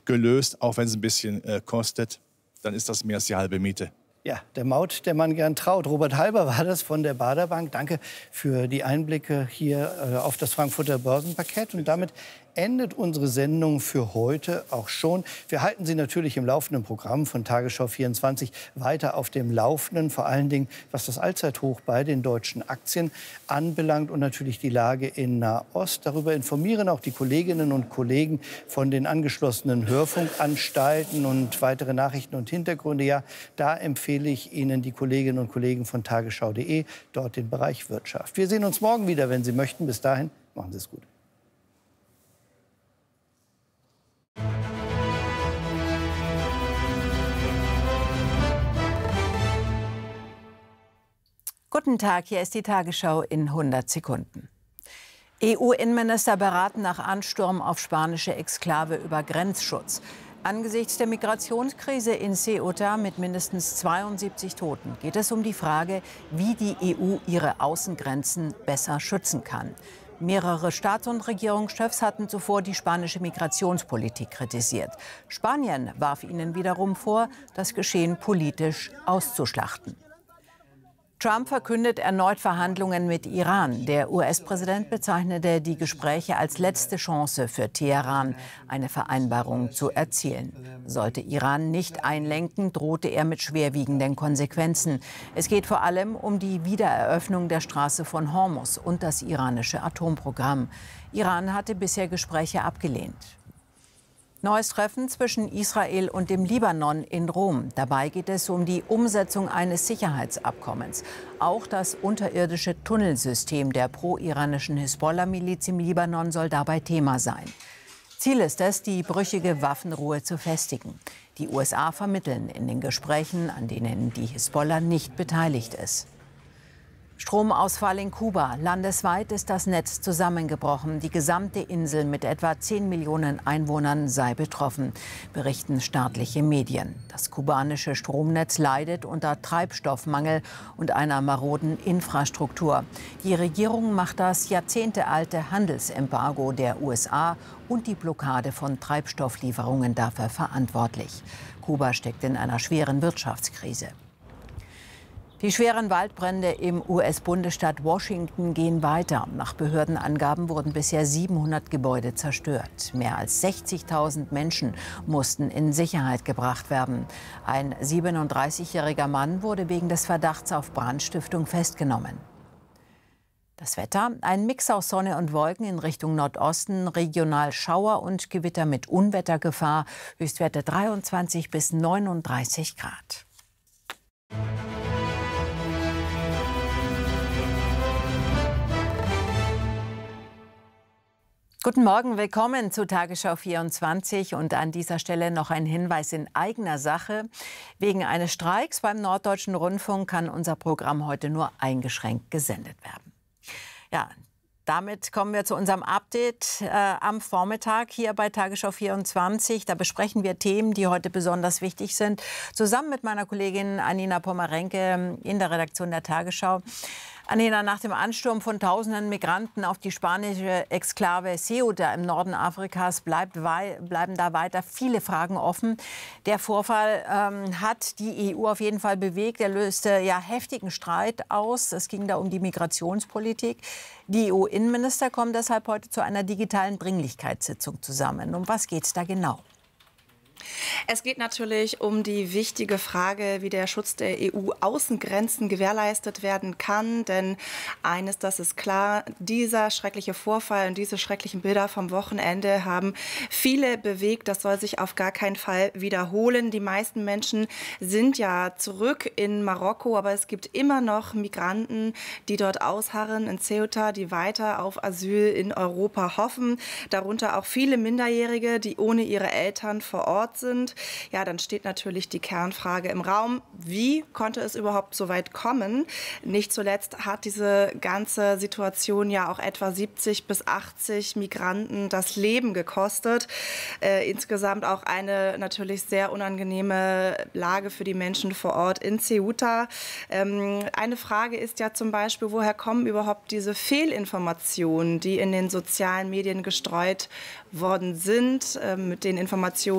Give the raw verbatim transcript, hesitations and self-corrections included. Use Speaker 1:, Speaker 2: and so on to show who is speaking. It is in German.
Speaker 1: gelöst, auch wenn es ein bisschen äh, kostet. Dann ist das mehr als die halbe Miete.
Speaker 2: Ja, der Maut, der man gern traut. Robert Halber war das von der Baderbank. Danke für die Einblicke hier äh, auf das Frankfurter Börsenparkett. Und damit endet unsere Sendung für heute auch schon. Wir halten Sie natürlich im laufenden Programm von Tagesschau vierundzwanzig weiter auf dem Laufenden. Vor allen Dingen, was das Allzeithoch bei den deutschen Aktien anbelangt und natürlich die Lage in Nahost. Darüber informieren auch die Kolleginnen und Kollegen von den angeschlossenen Hörfunkanstalten und weitere Nachrichten und Hintergründe. Ja, da empfehle ich Ihnen die Kolleginnen und Kollegen von tagesschau punkt de, dort den Bereich Wirtschaft. Wir sehen uns morgen wieder, wenn Sie möchten. Bis dahin, machen Sie es gut.
Speaker 3: Guten Tag, hier ist die Tagesschau in hundert Sekunden. E U-Innenminister beraten nach Ansturm auf spanische Exklave über Grenzschutz. Angesichts der Migrationskrise in Ceuta mit mindestens zweiundsiebzig Toten geht es um die Frage, wie die E U ihre Außengrenzen besser schützen kann. Mehrere Staats- und Regierungschefs hatten zuvor die spanische Migrationspolitik kritisiert. Spanien warf ihnen wiederum vor, das Geschehen politisch auszuschlachten. Trump verkündet erneut Verhandlungen mit Iran. Der U S-Präsident bezeichnete die Gespräche als letzte Chance für Teheran, eine Vereinbarung zu erzielen. Sollte Iran nicht einlenken, drohte er mit schwerwiegenden Konsequenzen. Es geht vor allem um die Wiedereröffnung der Straße von Hormuz und das iranische Atomprogramm. Iran hatte bisher Gespräche abgelehnt. Neues Treffen zwischen Israel und dem Libanon in Rom. Dabei geht es um die Umsetzung eines Sicherheitsabkommens. Auch das unterirdische Tunnelsystem der pro-iranischen Hisbollah-Miliz im Libanon soll dabei Thema sein. Ziel ist es, die brüchige Waffenruhe zu festigen. Die U S A vermitteln in den Gesprächen, an denen die Hisbollah nicht beteiligt ist. Stromausfall in Kuba. Landesweit ist das Netz zusammengebrochen. Die gesamte Insel mit etwa zehn Millionen Einwohnern sei betroffen, berichten staatliche Medien. Das kubanische Stromnetz leidet unter Treibstoffmangel und einer maroden Infrastruktur. Die Regierung macht das jahrzehntealte Handelsembargo der U S A und die Blockade von Treibstofflieferungen dafür verantwortlich. Kuba steckt in einer schweren Wirtschaftskrise. Die schweren Waldbrände im U S-Bundesstaat Washington gehen weiter. Nach Behördenangaben wurden bisher siebenhundert Gebäude zerstört. Mehr als sechzigtausend Menschen mussten in Sicherheit gebracht werden. Ein siebenunddreißigjähriger Mann wurde wegen des Verdachts auf Brandstiftung festgenommen. Das Wetter, ein Mix aus Sonne und Wolken in Richtung Nordosten, regional Schauer und Gewitter mit Unwettergefahr, Höchstwerte dreiundzwanzig bis neununddreißig Grad. Guten Morgen, willkommen zu Tagesschau vierundzwanzig und an dieser Stelle noch ein Hinweis in eigener Sache. Wegen eines Streiks beim Norddeutschen Rundfunk kann unser Programm heute nur eingeschränkt gesendet werden. Ja, damit kommen wir zu unserem Update äh, am Vormittag hier bei Tagesschau vierundzwanzig. Da besprechen wir Themen, die heute besonders wichtig sind, zusammen mit meiner Kollegin Anina Pommerenke in der Redaktion der Tagesschau. Anina, nach dem Ansturm von tausenden Migranten auf die spanische Exklave Ceuta im Norden Afrikas bleibt bleiben da weiter viele Fragen offen. Der Vorfall ähm, hat die E U auf jeden Fall bewegt. Er löste ja heftigen Streit aus. Es ging da um die Migrationspolitik. Die E U-Innenminister kommen deshalb heute zu einer digitalen Dringlichkeitssitzung zusammen. Um was geht es da genau?
Speaker 4: Es geht natürlich um die wichtige Frage, wie der Schutz der E U-Außengrenzen gewährleistet werden kann. Denn eines, das ist klar, dieser schreckliche Vorfall und diese schrecklichen Bilder vom Wochenende haben viele bewegt. Das soll sich auf gar keinen Fall wiederholen. Die meisten Menschen sind ja zurück in Marokko, aber es gibt immer noch Migranten, die dort ausharren in Ceuta, die weiter auf Asyl in Europa hoffen. Darunter auch viele Minderjährige, die ohne ihre Eltern vor Ort sind. Ja, dann steht natürlich die Kernfrage im Raum, wie konnte es überhaupt so weit kommen? Nicht zuletzt hat diese ganze Situation ja auch etwa siebzig bis achtzig Migranten das Leben gekostet. Äh, insgesamt auch eine natürlich sehr unangenehme Lage für die Menschen vor Ort in Ceuta. Ähm, eine Frage ist ja zum Beispiel, woher kommen überhaupt diese Fehlinformationen, die in den sozialen Medien gestreut worden sind, äh, mit den Informationen,